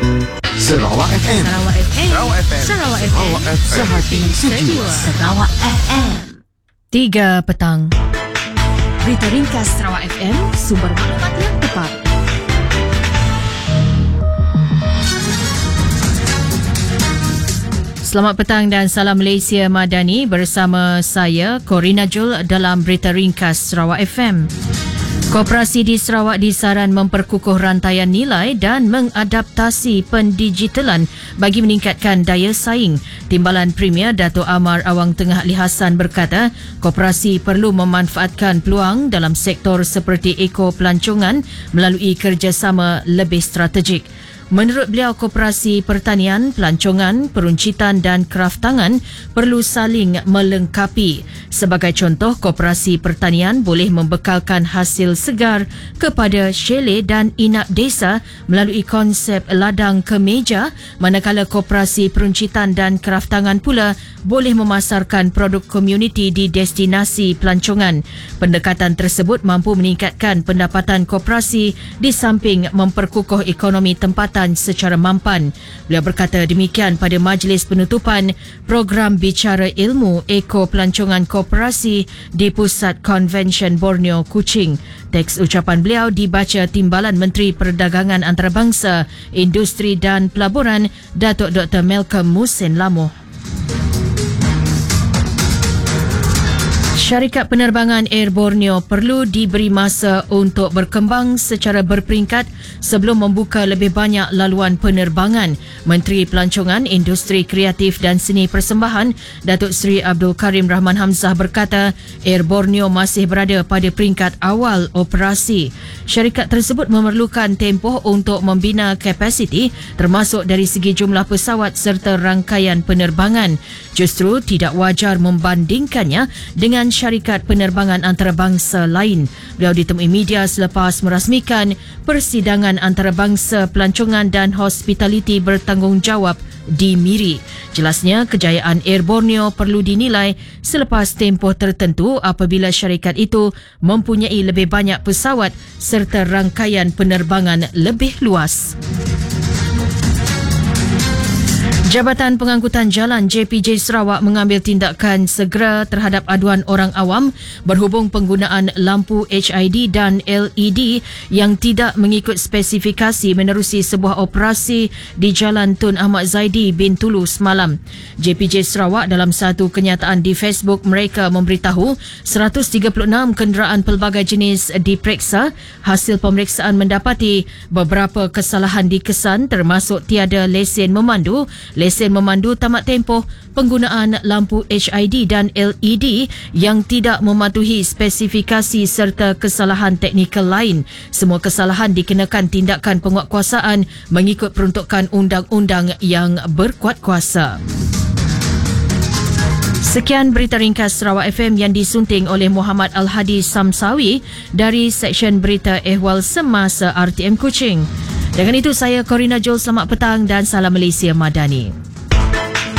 Sarawak FM. Sarawak FM. Sarawak FM. Sarawak FM. Sarawak FM. Sehati sejiwa. Sarawak FM. 3 petang. Berita ringkas Sarawak FM, sumber maklumat yang tepat. Selamat petang dan salam Malaysia Madani bersama saya Corina Jul dalam Berita Ringkas Sarawak FM. Koperasi di Sarawak disaran memperkukuh rantaian nilai dan mengadaptasi pendigitalan bagi meningkatkan daya saing. Timbalan Premier Dato' Amar Awang Tengah Ali Hassan berkata, koperasi perlu memanfaatkan peluang dalam sektor seperti eko-pelancongan melalui kerjasama lebih strategik. Menurut beliau, koperasi pertanian, pelancongan, peruncitan dan kraftangan perlu saling melengkapi. Sebagai contoh, koperasi pertanian boleh membekalkan hasil segar kepada chalet dan inap desa melalui konsep ladang ke meja, manakala koperasi peruncitan dan kraftangan pula boleh memasarkan produk komuniti di destinasi pelancongan. Pendekatan tersebut mampu meningkatkan pendapatan koperasi di samping memperkukuh ekonomi tempatan secara mampan. Beliau berkata demikian pada majlis penutupan program Bicara Ilmu Eko Pelancongan Koperasi di Pusat Konvensyen Borneo, Kuching. Teks ucapan beliau dibaca Timbalan Menteri Perdagangan Antarabangsa, Industri dan Pelaburan, Datuk Dr. Malcolm Musin Lamoh. Syarikat penerbangan Air Borneo perlu diberi masa untuk berkembang secara berperingkat sebelum membuka lebih banyak laluan penerbangan. Menteri Pelancongan, Industri Kreatif dan Seni Persembahan, Datuk Seri Abdul Karim Rahman Hamzah berkata, Air Borneo masih berada pada peringkat awal operasi. Syarikat tersebut memerlukan tempoh untuk membina kapasiti termasuk dari segi jumlah pesawat serta rangkaian penerbangan. Justru tidak wajar membandingkannya dengan syarikat penerbangan antarabangsa lain. Beliau ditemui media selepas merasmikan persidangan antarabangsa pelancongan dan hospitaliti bertanggungjawab di Miri. Jelasnya, kejayaan Air Borneo perlu dinilai selepas tempoh tertentu apabila syarikat itu mempunyai lebih banyak pesawat serta rangkaian penerbangan lebih luas. Jabatan Pengangkutan Jalan JPJ Sarawak mengambil tindakan segera terhadap aduan orang awam berhubung penggunaan lampu HID dan LED yang tidak mengikut spesifikasi menerusi sebuah operasi di Jalan Tun Ahmad Zaidi bin Tulu semalam. JPJ Sarawak dalam satu kenyataan di Facebook mereka memberitahu 136 kenderaan pelbagai jenis diperiksa. Hasil pemeriksaan mendapati beberapa kesalahan dikesan termasuk tiada lesen memandu tamat tempoh, penggunaan lampu HID dan LED yang tidak mematuhi spesifikasi serta kesalahan teknikal lain. Semua kesalahan dikenakan tindakan penguatkuasaan mengikut peruntukan undang-undang yang berkuat kuasa. Sekian berita ringkas Sarawak FM yang disunting oleh Muhammad Al-Hadi Samsawi dari Seksyen Berita Ehwal Semasa RTM Kuching. Dengan itu, saya Corina Jol, selamat petang dan salam Malaysia Madani.